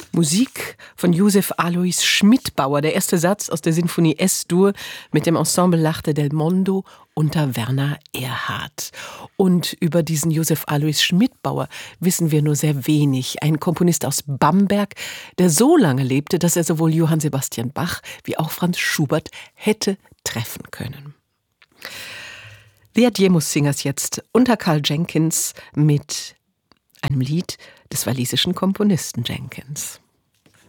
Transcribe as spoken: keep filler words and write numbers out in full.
Musik von Josef Alois Schmidbauer, der erste Satz aus der Sinfonie S-Dur mit dem Ensemble L'Arte del Mondo unter Werner Erhardt. Und über diesen Josef Alois Schmidbauer wissen wir nur sehr wenig. Ein Komponist aus Bamberg, der so lange lebte, dass er sowohl Johann Sebastian Bach wie auch Franz Schubert hätte treffen können. The Adiemus Singers jetzt unter Karl Jenkins mit einem Lied des walisischen Komponisten Jenkins.